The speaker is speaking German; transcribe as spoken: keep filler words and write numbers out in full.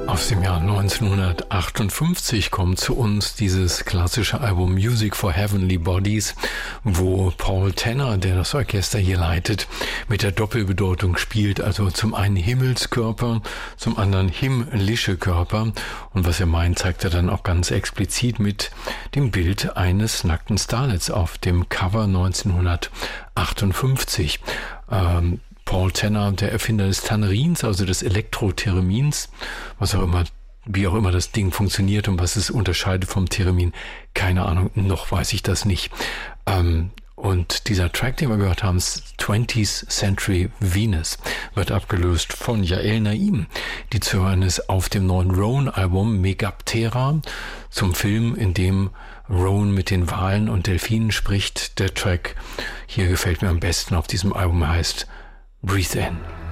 Aus dem Jahr neunzehnhundertachtundfünfzig kommt zu uns dieses klassische Album Music for Heavenly Bodies, wo Paul Tanner, der das Orchester hier leitet, mit der Doppelbedeutung spielt, also zum einen Himmelskörper, zum anderen himmlische Körper. Und was er meint, zeigt er dann auch ganz explizit mit dem Bild eines nackten Starlets auf dem Cover neunzehnhundertachtundfünfzig. Ähm, Paul Tanner, der Erfinder des Tannerins, also des Elektrotheремins, was auch immer, wie auch immer das Ding funktioniert und was es unterscheidet vom Theremin, keine Ahnung, noch weiß ich das nicht. Ähm, und dieser Track, den wir gehört haben, twentieth Century Venus, wird abgelöst von Yael Naim, die zu hören ist auf dem neuen Roan-Album Megaptera, zum Film, in dem Roan mit den Walen und Delfinen spricht. Der Track hier gefällt mir am besten auf diesem Album, heißt Breathe In.